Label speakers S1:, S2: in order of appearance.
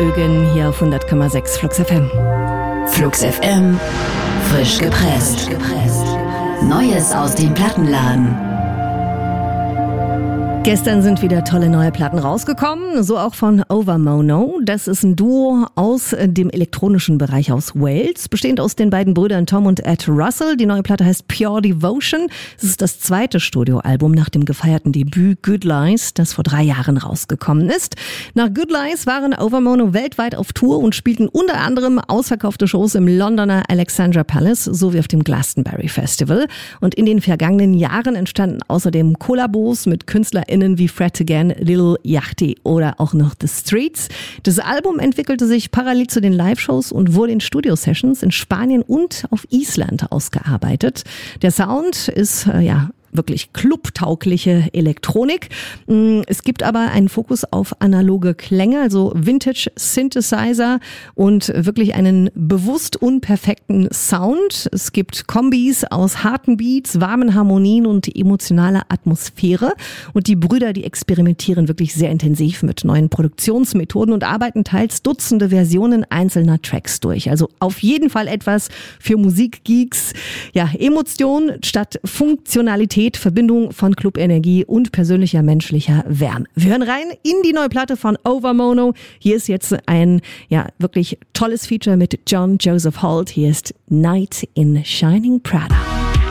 S1: Ögen hier auf 100,6 Flux FM.
S2: Flux FM, frisch gepresst. Neues aus dem Plattenladen.
S1: Gestern sind wieder tolle neue Platten rausgekommen, so auch von Overmono. Das ist ein Duo aus dem elektronischen Bereich aus Wales, bestehend aus den beiden Brüdern Tom und Ed Russell. Die neue Platte heißt Pure Devotion. Es ist das zweite Studioalbum nach dem gefeierten Debüt Good Lies, das vor 3 Jahren rausgekommen ist. Nach Good Lies waren Overmono weltweit auf Tour und spielten unter anderem ausverkaufte Shows im Londoner Alexandra Palace sowie auf dem Glastonbury Festival. Und in den vergangenen Jahren entstanden außerdem Kollabos mit KünstlerInnen wie Fred Again, Lil Yachty oder auch noch The Streets. Das Album entwickelte sich parallel zu den Live-Shows und wurde in Studio-Sessions in Spanien und auf Island ausgearbeitet. Der Sound ist wirklich clubtaugliche Elektronik. Es gibt aber einen Fokus auf analoge Klänge, also Vintage Synthesizer und wirklich einen bewusst unperfekten Sound. Es gibt Kombis aus harten Beats, warmen Harmonien und emotionaler Atmosphäre. Und die Brüder, die experimentieren wirklich sehr intensiv mit neuen Produktionsmethoden und arbeiten teils Dutzende Versionen einzelner Tracks durch. Also auf jeden Fall etwas für Musikgeeks. Ja, Emotion statt Funktionalität, Verbindung von Clubenergie und persönlicher menschlicher Wärme. Wir hören rein in die neue Platte von Overmono. Hier ist jetzt ein wirklich tolles Feature mit John Joseph Holt. Hier ist Night in Shining Prada.